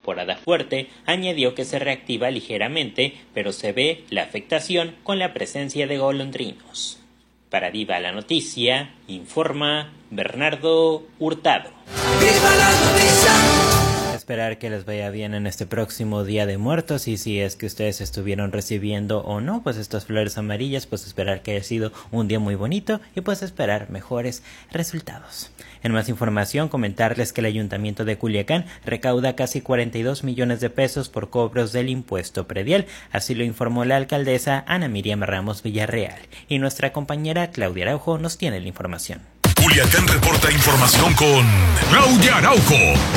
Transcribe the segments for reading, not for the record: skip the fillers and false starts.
temporada fuerte, añadió que se reactiva ligeramente, pero se ve la afectación con la presencia de golondrinos. Para Viva la Noticia, informa Bernardo Hurtado. ¡Viva la noticia! Esperar que les vaya bien en este próximo Día de Muertos, y si es que ustedes estuvieron recibiendo o no pues estas flores amarillas, pues esperar que haya sido un día muy bonito y pues esperar mejores resultados. En más información, comentarles que el Ayuntamiento de Culiacán recauda casi 42 millones de pesos por cobros del impuesto predial, así lo informó la alcaldesa Ana Miriam Ramos Villarreal, y nuestra compañera Claudia Araujo nos tiene la información. Culiacán reporta información con Claudia Araujo.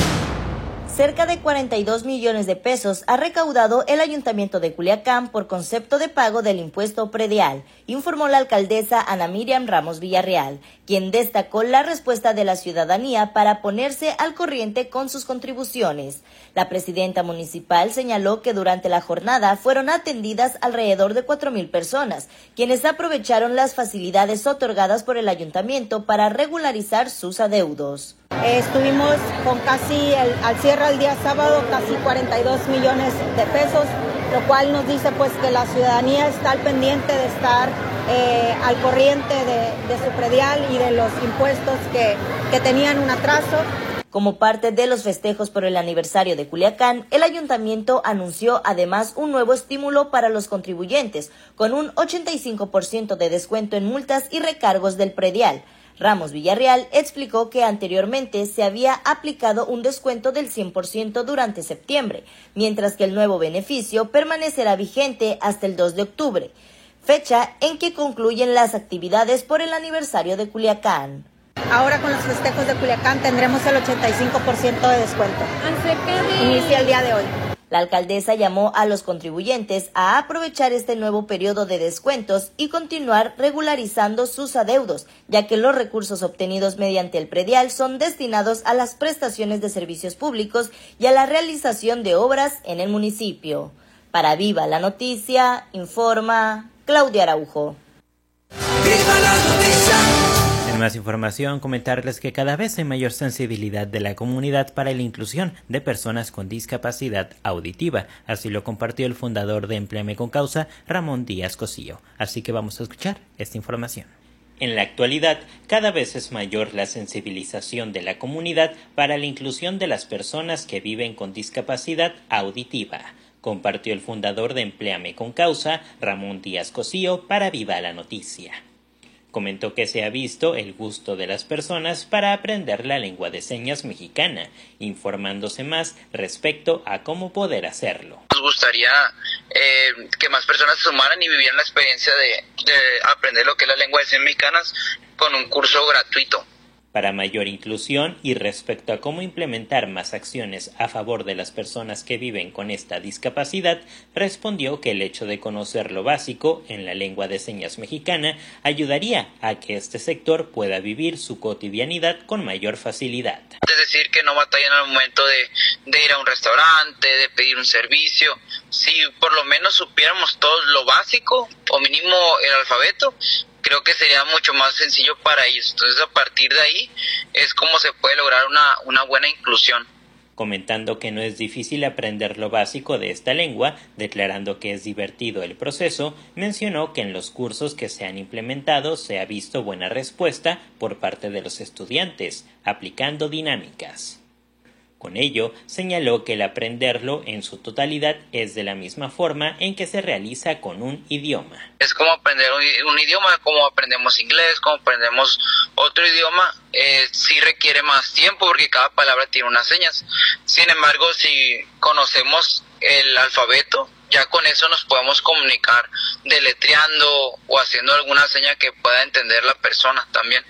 Cerca de 42 millones de pesos ha recaudado el Ayuntamiento de Culiacán por concepto de pago del impuesto predial, informó la alcaldesa Ana Miriam Ramos Villarreal, quien destacó la respuesta de la ciudadanía para ponerse al corriente con sus contribuciones. La presidenta municipal señaló que durante la jornada fueron atendidas alrededor de 4,000 personas, quienes aprovecharon las facilidades otorgadas por el ayuntamiento para regularizar sus adeudos. Estuvimos con casi, al cierre del día sábado, casi 42 millones de pesos, lo cual nos dice pues que la ciudadanía está al pendiente de estar al corriente de su predial y de los impuestos que tenían un atraso. Como parte de los festejos por el aniversario de Culiacán, el ayuntamiento anunció además un nuevo estímulo para los contribuyentes, con un 85% de descuento en multas y recargos del predial. Ramos Villarreal explicó que anteriormente se había aplicado un descuento del 100% durante septiembre, mientras que el nuevo beneficio permanecerá vigente hasta el 2 de octubre, fecha en que concluyen las actividades por el aniversario de Culiacán. Ahora con los festejos de Culiacán tendremos el 85% de descuento. Inicia el día de hoy. La alcaldesa llamó a los contribuyentes a aprovechar este nuevo periodo de descuentos y continuar regularizando sus adeudos, ya que los recursos obtenidos mediante el predial son destinados a las prestaciones de servicios públicos y a la realización de obras en el municipio. Para Viva la Noticia, informa Claudia Araujo. ¡Viva la noticia! En más información, comentarles que cada vez hay mayor sensibilidad de la comunidad para la inclusión de personas con discapacidad auditiva. Así lo compartió el fundador de Empléame con Causa, Ramón Díaz Cosío. Así que vamos a escuchar esta información. En la actualidad, cada vez es mayor la sensibilización de la comunidad para la inclusión de las personas que viven con discapacidad auditiva, compartió el fundador de Empléame con Causa, Ramón Díaz Cosío, para Viva la Noticia. Comentó que se ha visto el gusto de las personas para aprender la lengua de señas mexicana, informándose más respecto a cómo poder hacerlo. Nos gustaría que más personas se sumaran y vivieran la experiencia de aprender lo que es la lengua de señas mexicanas con un curso gratuito. Para mayor inclusión y respecto a cómo implementar más acciones a favor de las personas que viven con esta discapacidad, respondió que el hecho de conocer lo básico en la lengua de señas mexicana ayudaría a que este sector pueda vivir su cotidianidad con mayor facilidad. Es decir, que no batallan al momento de ir a un restaurante, de pedir un servicio. Si por lo menos supiéramos todo lo básico o mínimo el alfabeto, creo que sería mucho más sencillo para ellos. Entonces, a partir de ahí es como se puede lograr una buena inclusión. Comentando que no es difícil aprender lo básico de esta lengua, declarando que es divertido el proceso, mencionó que en los cursos que se han implementado se ha visto buena respuesta por parte de los estudiantes, aplicando dinámicas. Con ello, señaló que el aprenderlo en su totalidad es de la misma forma en que se realiza con un idioma. Es como aprender un idioma, como aprendemos inglés, como aprendemos otro idioma, sí requiere más tiempo porque cada palabra tiene unas señas. Sin embargo, si conocemos el alfabeto, ya con eso nos podemos comunicar deletreando o haciendo alguna seña que pueda entender la persona también.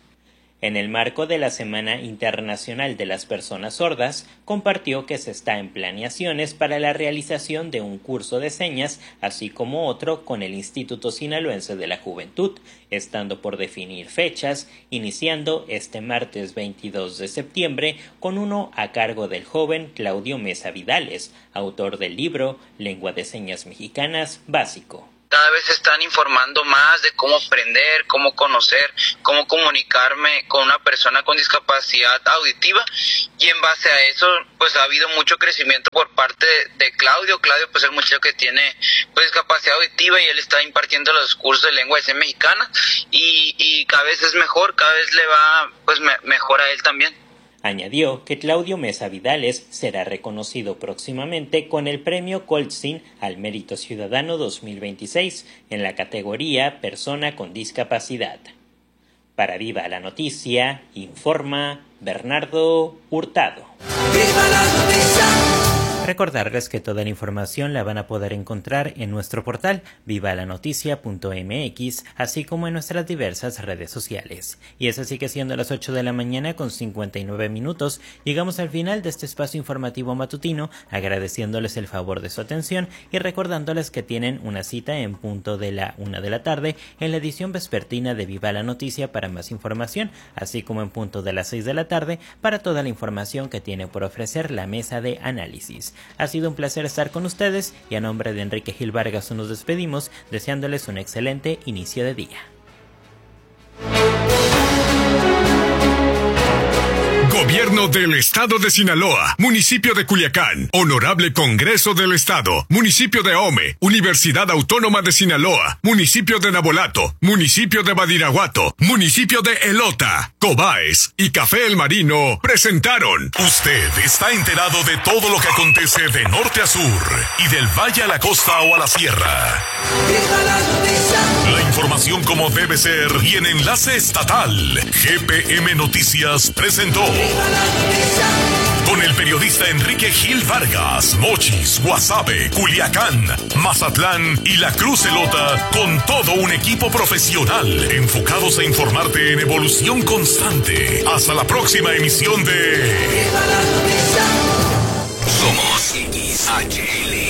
En el marco de la Semana Internacional de las Personas Sordas, compartió que se está en planeaciones para la realización de un curso de señas, así como otro con el Instituto Sinaloense de la Juventud, estando por definir fechas, iniciando este martes 22 de septiembre con uno a cargo del joven Claudio Mesa Vidales, autor del libro Lengua de Señas Mexicanas Básico. cada vez se están informando más de cómo aprender, cómo conocer, cómo comunicarme con una persona con discapacidad auditiva, y en base a eso pues ha habido mucho crecimiento por parte de Claudio. Claudio pues es el muchacho que tiene pues discapacidad auditiva, y él está impartiendo los cursos de lengua de señas mexicana, y cada vez es mejor, cada vez le va pues mejor a él también. Añadió que Claudio Mesa Vidales será reconocido próximamente con el premio Coltzin al Mérito Ciudadano 2026 en la categoría Persona con Discapacidad. Para Viva la Noticia, informa Bernardo Hurtado. ¡Viva la noticia! Recordarles que toda la información la van a poder encontrar en nuestro portal vivalanoticia.mx, así como en nuestras diversas redes sociales. Y es así que siendo las 8 de la mañana con 59 minutos, llegamos al final de este espacio informativo matutino, agradeciéndoles el favor de su atención y recordándoles que tienen una cita en punto de la 1 de la tarde en la edición vespertina de Viva la Noticia para más información, así como en punto de las 6 de la tarde para toda la información que tiene por ofrecer la mesa de análisis. Ha sido un placer estar con ustedes y a nombre de Enrique Gil Vargas nos despedimos deseándoles un excelente inicio de día. Gobierno del Estado de Sinaloa, Municipio de Culiacán, Honorable Congreso del Estado, Municipio de Ahome, Universidad Autónoma de Sinaloa, Municipio de Nabolato, Municipio de Badiraguato, Municipio de Elota, Cobaes y Café El Marino presentaron. Usted está enterado de todo lo que acontece de norte a sur y del valle a la costa o a la sierra. La información como debe ser y en enlace estatal. GPM Noticias presentó. Con el periodista Enrique Gil Vargas, Mochis, Guasave, Culiacán, Mazatlán y La Cruz Elota, con todo un equipo profesional enfocados a informarte en evolución constante. Hasta la próxima emisión de... Somos XHL.